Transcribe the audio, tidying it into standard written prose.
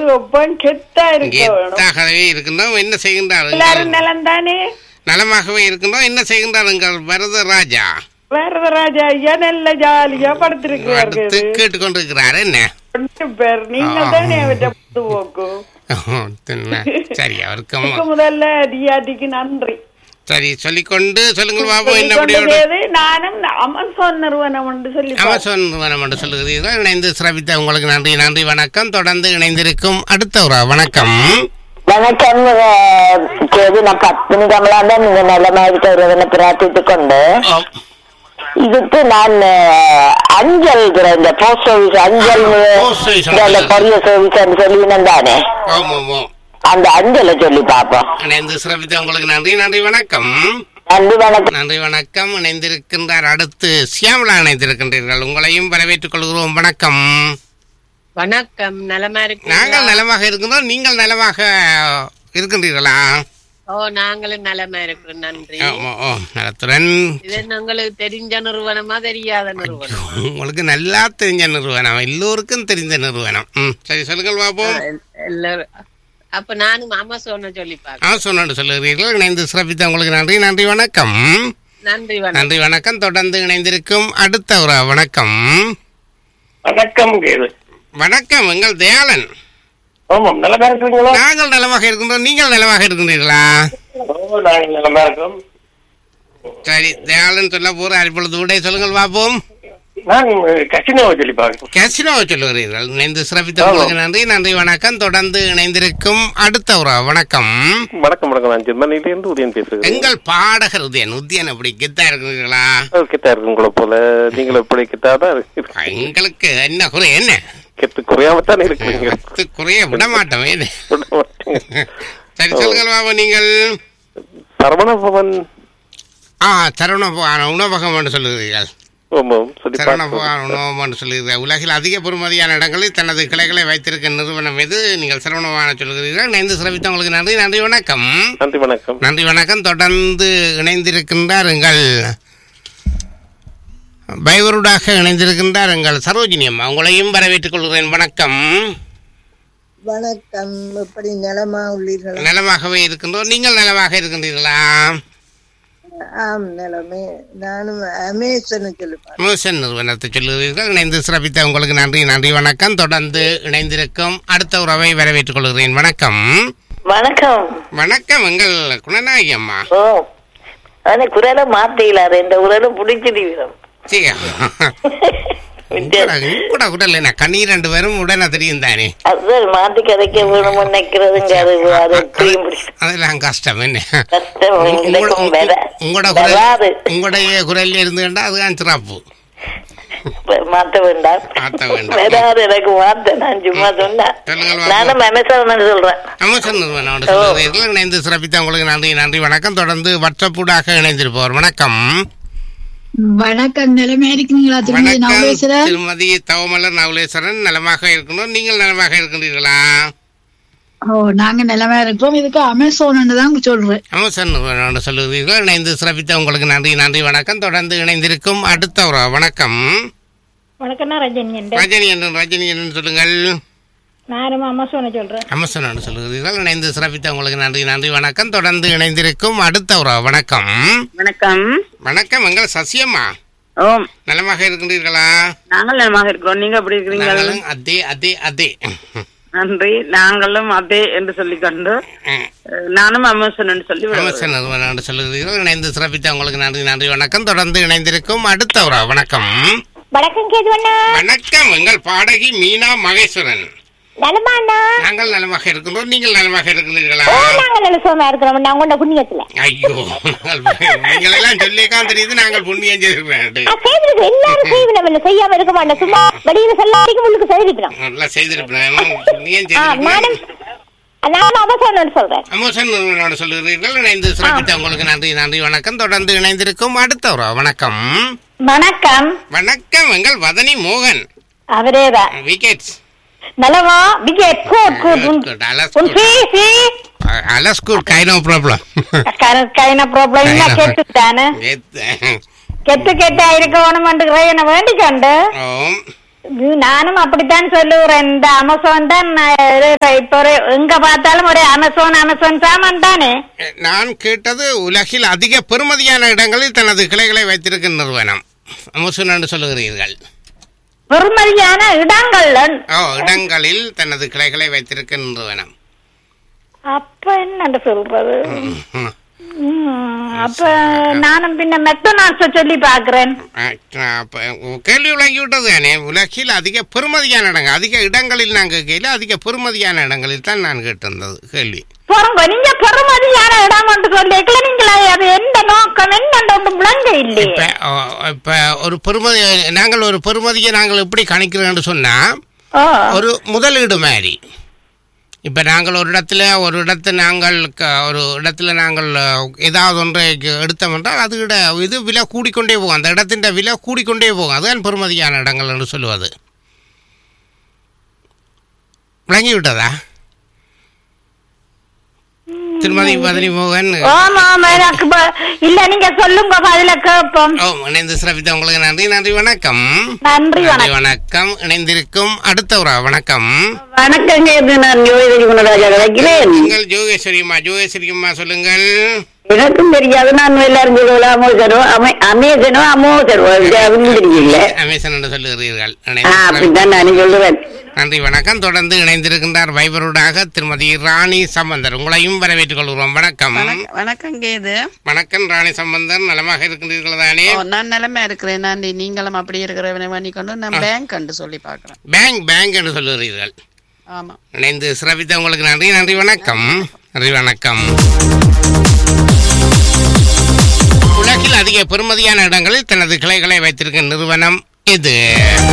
Open கெத்தா கெத்தாகவே இருக்கின்றோம். என்ன செய்கின்றார்? எல்லாரும் நலம் தானே? நலமாகவே இருக்கின்றோம். என்ன செய்கின்றாருங்கள் வரதராஜா? வரதராஜா ஐயா நல்ல ஜாலியா படுத்திருக்கிறாரு, கேட்டுக்கொண்டிருக்கிறாரு. என்ன பேர் நீங்க தானே பொழுதுபோக்கு. சரி, அவருக்கு முதல்ல டிஆர்டிக்கு நன்றி. சரி, சொல்லிக்கொண்டு சொல்லுங்கள் பாபு. என்ன நானும் அமேசான் நிறுவனம் என்று சொல்லி அமேசான் நிறுவனம் என்று சொல்லுகிறீர்கள். இணைந்து சிறப்பித்த உங்களுக்கு நன்றி. நன்றி, வணக்கம். தொடர்ந்து இணைந்திருக்கும் அடுத்த ஒரு வணக்கம். வணக்கம் கேது. நான் 10 நிமிடம்லாம் தான் நீங்க நல்லமா இருக்கிறத பிரார்த்தித்துக் கொண்டு இதுக்கு நான் அஞ்சல் இந்த போஸ்ட் ஆபீஸ் அஞ்சல் கொரிய சர்வீஸ் சொல்லினேன் தானே, அந்த அஞ்சலை சொல்லி பார்ப்போம். இணைந்து சிறப்பித்த உங்களுக்கு நன்றி. நன்றி, வணக்கம். நன்றி, வணக்கம். நன்றி, வணக்கம். இணைந்திருக்கின்றார் அடுத்து சியாமலா இணைந்திருக்கின்றீர்கள். உங்களையும் வரவேற்றுக் கொள்கிறோம். வணக்கம். வணக்கம். நலமா இருக்கு? நாங்கள் நலமாக இருக்கின்றோம். நீங்கள் நலமாக இருக்கின்றீர்களா? நாங்களும் நலமா இருக்கிறோம். நன்றி. நலத்துடன். இது உங்களுக்கு தெரிஞ்ச நிறுவனமா தெரியாத நிறுவனம்? உங்களுக்கு நல்லா தெரிஞ்ச நிறுவனம், எல்லோருக்கும் தெரிஞ்ச நிறுவனம். சரி, சொல்லுங்கள் பாப்போம். எல்லாரும் அப்ப நானும் அமேசான் சொல்லி பார்க்க. அமேசான் சொல்லுகிறீர்கள். இணைந்து சிறப்பித்த உங்களுக்கு நன்றி. நன்றி, வணக்கம். நன்றி, நன்றி, வணக்கம். தொடர்ந்து இணைந்திருக்கும் அடுத்த ஒரு வணக்கம். வணக்கம். வணக்கம், எங்கள் தயாளன். நலமா இருக்கிறீங்களா? நாங்கள் நலமாக இருக்கின்றோம். நீங்கள் நலமாக இருக்கின்றீர்களா? நாங்கள் நலமா இருக்கோம். சரி, தயாளன் சொல்ல போற இப்பொழுது விடை சொல்லுங்கள் பாப்போம். நான் கசினோவை சொல்லி பார்க்கிறேன். கசினோவை சொல்லுகிறீர்கள். இணைந்து சிறப்பித்த உங்களுக்கு நன்றி. நன்றி, வணக்கம். தொடர்ந்து இணைந்திருக்கும் அடுத்த ஒரு வணக்கம். வணக்கம். வணக்கம். நான் ஜெர்மனியிலிருந்து உதயன் பேசுகிறேன். எங்கள் பாடகர் உதயன். உதயன் எப்படி கெத்தா இருக்கிறீர்களா? கெத்தா இருக்கு உங்களை போல. நீங்கள் எப்படி கெத்தாதான் இருக்கு? எங்களுக்கு என்ன குறை? என்ன கெத்து குறையாமத்தான் இருக்கிறீங்க. குறைய விட மாட்டோம். சரி, சொல்லுங்கள் பாபா. நீங்கள் சரவணபவன் சரவணபவன் உணவகம் என்று சொல்லுகிறீர்கள். சரவணபவன் உணவகம் என்று சொல்லுகிறீர்கள். உலகில் அதிக பெறுமதியான இடங்களில் தனது கிளைகளை வைத்திருக்க நிறுவனம் எது? நீங்கள் சரவணபவன் சொல்லுகிறீர்கள். இணைந்து சிறப்பித்த உங்களுக்கு நன்றி. நன்றி, வணக்கம். நன்றி, வணக்கம். நன்றி, வணக்கம். தொடர்ந்து இணைந்திருக்கின்றார் எங்கள் பைவருடாக இணைந்திருக்கின்றார் எங்கள் சரோஜினி அம்மா. உங்களையும் வரவேற்றுக் கொள்கிறேன். வணக்கம். வணக்கம். எப்படி நலமா உள்ளீர்களா? நலமாகவே இருக்கின்றோம். நீங்கள் நலமாக இருக்கின்றீர்களா? ஆம், நலமே. நானும் அமேசான் நிறுவனத்தை சொல்லுகிறீர்கள். இணைந்து சிறப்பித்த உங்களுக்கு நன்றி. நன்றி, வணக்கம். தொடர்ந்து இணைந்திருக்கும் அடுத்த உறவை வரவேற்றுக் கொள்கிறேன். வணக்கம். வணக்கம். வணக்கம், எங்கள் குணநாயகி அம்மா. குரலை மாத்தீங்களா? இந்த குரலும் பிடிச்சிருக்கிறோம். குடல் என்ன கண்ணீர் 2 பேரும் உடனே தெரியும் தானே. மாத்தி கதைக்க வேணும் நினைக்கிறதுங்க. அதெல்லாம் கஷ்டம். என்ன உங்களுடைய குரல் இருந்துட்டா அதுதான் சிறப்பு. மாத்த வேண்டாம். எனக்கு மாத்த நான் சும்மா சொன்னேன். நானும் அமேசான் சொல்றேன். அமேசான் நிறுவனம் இணைந்து சிறப்பித்த உங்களுக்கு நன்றி. நன்றி, வணக்கம். தொடர்ந்து வட்டப்பூடாக இணைந்திருப்பவர். வணக்கம். வணக்கம். நிலைமை இருக்கீங்களா? திருமதி தவமலர் நவலேஸ்வரன். நலமாக இருக்கணும். நீங்கள் நலமாக இருக்கின்றீர்களா? நாங்க நிலமா இருக்கிறோம். இதுக்கு அமேசான் தான் சொல்றேன். அமேசான் சொல்லுகிறீர்கள். இணைந்து சிறப்பித்த உங்களுக்கு நன்றி. நன்றி, வணக்கம். தொடர்ந்து இணைந்திருக்கும் அடுத்த ஒரு வணக்கம். வணக்கம். ரஜினி என்று சொல்லுங்கள். நானும் அமேசான் சொல்றேன். அமேசான் சொல்லுகிறீர்கள். இணைந்து சிறப்பித்த உங்களுக்கு நன்றி. நன்றி, வணக்கம். தொடர்ந்து இணைந்திருக்கும் அடுத்த ஒரு வணக்கம். வணக்கம். வணக்கம், எங்கள் சசியம்மா. நலமாக இருக்கின்றீர்களா? நாங்கள் நலமாக இருக்கிறோம். நீங்க எப்படி இருக்கிறீங்க? அதே அதே அதே. நன்றி. நாங்களும் அதே என்று சொல்லிக்கொண்டு நானும் அமேசான் சொல்லி அமேசான் நிறுவனம் சொல்லுகிறீர்கள். இணைந்து சிறப்பித்த உங்களுக்கு நன்றி. நன்றி, வணக்கம். தொடர்ந்து இணைந்திருக்கும் அடுத்த ஒரு வணக்கம். வணக்கம் கேதுவண்ணா. வணக்கம், எங்கள் பாடகி மீனா மகேஸ்வரன். நாங்கள் நலமாக இருக்கின்றோம். நீங்கள் நலமாக இருக்கிறீர்களா? ஐயோ, நீங்கள் எல்லாம் சொல்லிக்கான் தெரியுது. நாங்கள் புண்ணியம் செய்திருக்கிறோம். சொல்லுகிறீர்கள். இணைந்து சிறப்பித்த உங்களுக்கு நன்றி. நன்றி, வணக்கம். தொடர்ந்து இணைந்திருக்கும் அடுத்த ஒரு வணக்கம். வணக்கம். வணக்கம், எங்கள் வதனி மோகன். அவரேதான். விக்கெட்ஸ் நலமா? Wicket good good. Alles gut, keine Problem. Keine Problem. என்ன கேட்டுட்டானே? கெட்டு கெட்டா இருக்கணும் என்று வேண்டிக்கொண்டு நானும் அப்படித்தான் சொல்லுகிறேன். இந்த அமேசான் தான் இப்ப எங்க பார்த்தாலும் ஒரே அமேசான் சாமான் தானே. நான் கேட்டது உலகில் அதிக பெறுமதியான இடங்களில் தனது கிளைகளை வைத்திருக்கும் நிறுவனம் அமேசான் என்று சொல்லுகிறீர்கள். பெறுமதியான இடங்களில் தனது கிளைகளை வைத்திருக்கும் நிறுவனம். அப்ப என்ன சொல்றது? அப்ப நானும் பின்ன மெக்டொனால்ட்ஸ் சொல்லி பாக்குறேன். கேள்வி விளங்கி விட்டது தானே. உலகில் அதிக பெறுமதியான இடங்கள், அதிக இடங்களில் நாங்கள் கேள்வி அதிக பெறுமதியான இடங்களில் தான் நான் கேட்டிருந்தது கேள்வி. நீங்க பெறுமதியான இடம் என்று சொல்லிக்கல, நீங்களா அது எந்த நோக்கம் என்ன விளங்க இல்லை. இப்ப ஒரு பெறுமதி, நாங்கள் ஒரு பெறுமதியை நாங்கள் எப்படி கணிக்கிறோம்னு சொன்னா, ஒரு முதலீடு மாதிரி. இப்போ நாங்கள் ஒரு இடத்துல நாங்கள் ஏதாவது ஒன்றை எடுத்தோம் என்றால் அது இது விலை கூடிக்கொண்டே போகும், அந்த இடத்தின் விலை கூடிக்கொண்டே போகும். அதுதான் பெறுமதியான இடங்கள் என்று சொல்லுவது. விளங்கிவிட்டதா திருமதி பத்னி மோகன்? இல்ல நீங்க சொல்லுங்க, பதில கேட்போம். இணைந்து சிறப்பித்த உங்களுக்கு நன்றி. நன்றி, வணக்கம். நன்றி, வணக்கம். இணைந்திருக்கும் அடுத்த ஒரு வணக்கம். வணக்கங்க, நான் யோகேஸ்வரி குணராஜா கிடைக்கிறேன். நீங்கள் ஜோகேஸ்வரியம்மா சொல்லுங்கள். எனக்கும் தெரியாது, நான் எல்லாரும் சொல்லுவோம் அமேசான் என்று சொல்லுகிறீர்கள். அப்படித்தான் நான் சொல்லுவேன். நன்றி, வணக்கம். தொடர்ந்து இணைந்திருக்கின்றார் வைபரோடாக திருமதி ராணி சம்பந்தர். உங்களையும் வரவேற்றுக் கொள்கிறோம். வணக்கம். வணக்கம் கேது. வணக்கம் ராணி சம்பந்தர், நலமாக இருக்கின்றீர்கள் தானே? நான் நலமா இருக்கிறேன். நன்றி. நீங்களும் அப்படி இருக்கிறவனை பண்ணிக்கொண்டு நான் பேங்க் என்று சொல்லி பார்க்கிறேன். பேங்க் என்று சொல்லுகிறீர்கள். ஆமா. இணைந்து சிறப்பித்த உங்களுக்கு நன்றி. நன்றி, வணக்கம். நன்றி, வணக்கம். உலகில் அதிக பெறுமதியான இடங்களில் தனது கிளைகளை வைத்திருக்கும் நிறுவனம் இது.